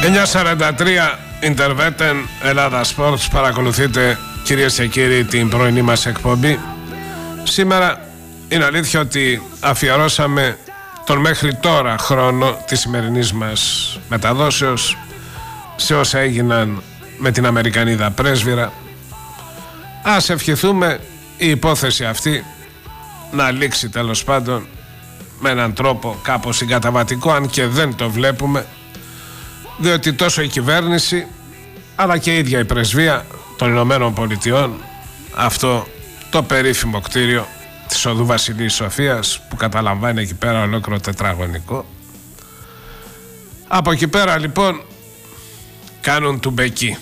9:43 Interveten Ελλάδα Sports. Παρακολουθείτε, κυρίες και κύριοι, την πρωινή μας εκπομπή. Σήμερα είναι αλήθεια ότι αφιερώσαμε τον μέχρι τώρα χρόνο της σημερινής μας μεταδόσεως σε όσα έγιναν με την Αμερικανίδα πρέσβυρα. Ας ευχηθούμε η υπόθεση αυτή να λήξει τέλος πάντων με έναν τρόπο κάπως συγκαταβατικό, αν και δεν το βλέπουμε, διότι τόσο η κυβέρνηση αλλά και η ίδια η πρεσβεία των Ηνωμένων Πολιτειών, αυτό το περίφημο κτίριο της οδού Βασιλείας Σοφίας που καταλαμβάνει εκεί πέρα ολόκληρο τετραγωνικό, από εκεί πέρα λοιπόν κάνουν του μπεκί,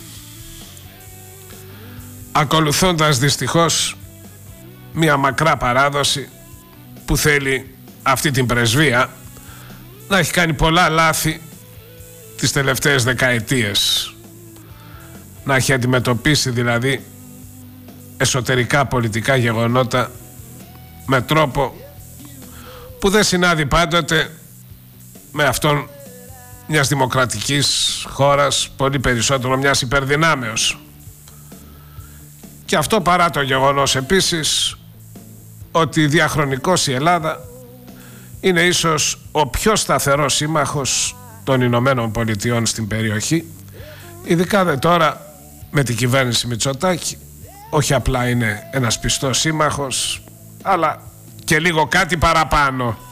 ακολουθώντας δυστυχώς μια μακρά παράδοση που θέλει αυτή την πρεσβεία να έχει κάνει πολλά λάθη τις τελευταίες δεκαετίες, να έχει αντιμετωπίσει δηλαδή εσωτερικά πολιτικά γεγονότα με τρόπο που δεν συνάδει πάντοτε με αυτόν μιας δημοκρατικής χώρας, πολύ περισσότερο μιας υπερδυνάμεως. Και αυτό παρά το γεγονός επίσης ότι διαχρονικώς η Ελλάδα είναι ίσως ο πιο σταθερός σύμμαχος των Ηνωμένων Πολιτειών στην περιοχή, ειδικά δε τώρα με την κυβέρνηση Μητσοτάκη. Όχι απλά είναι ένας πιστός σύμμαχος, αλλά και λίγο κάτι παραπάνω.